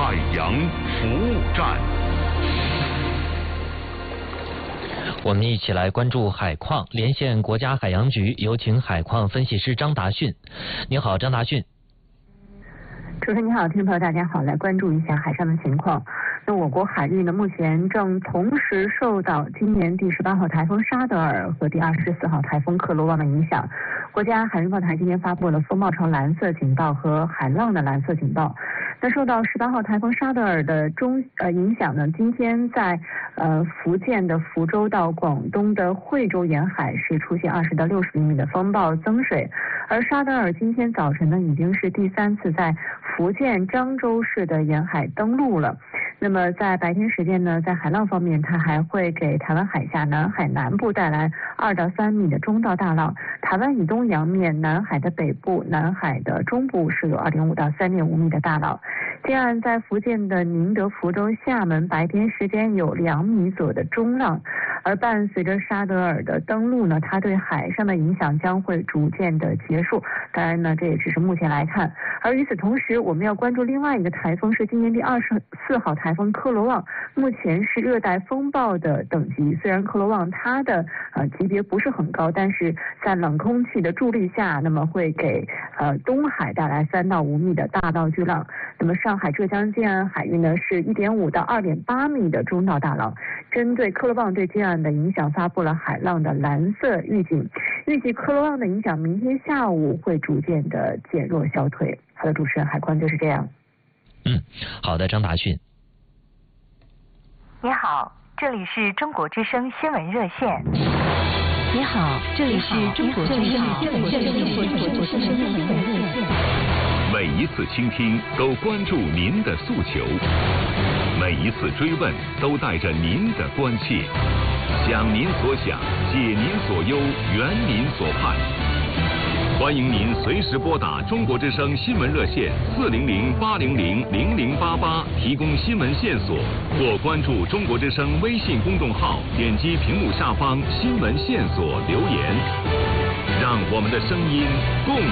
海洋服务站。 我们一起来关注海况，连线国家海洋局，有请海况分析师张达训。你好，张达训。 主持人你好，听众朋友大家好，来关注一下海上的情况。那我国海域呢，目前正同时受到今年第18号台风沙德尔和第24号台风克罗旺的影响。国家海运报台今天发布了风暴潮蓝色警报和海浪的蓝色警报。那受到18号台风沙德尔的影响呢，今天在福建的福州到广东的惠州沿海是出现20到60厘米的风暴增水，而沙德尔今天早晨呢已经是第3次在福建漳州市的沿海登陆了。那么在白天时间呢，在海浪方面，它还会给台湾海峡南海南部带来2到3米的中到大浪，台湾以东洋面、南海的北部、南海的中部是有2.5到3.5米的大浪。近岸在福建的宁德、福州、厦门，白天时间有2米左右的中浪。而伴随着沙德尔的登陆呢，它对海上的影响将会逐渐的结束。当然呢，这也只是目前来看。而与此同时，我们要关注另外一个台风，是今年第24号台风克罗旺，目前是热带风暴的等级。虽然克罗旺它的级别不是很高，但是在冷空气的助力下，那么会给东海带来3到5米的大到巨浪。那么上海、浙江近岸海域呢是1.5到2.8米的中到大浪。针对克罗旺对近岸的影响，发布了海浪的蓝色预警。预计克罗旺的影响明天下午会逐渐的减弱消退。好的，主持人，海况就是这样。 好的，张达训。 你好，这里是中国之声新闻热线。 你好，这里是中国之声新闻热线。 每一次倾听都关注您的诉求，每一次追问都带着您的关切，想您所想，解您所忧，圆您所盼。欢迎您随时拨打中国之声新闻热线400-800-0088提供新闻线索，或关注中国之声微信公众号，点击屏幕下方新闻线索留言，让我们的声音共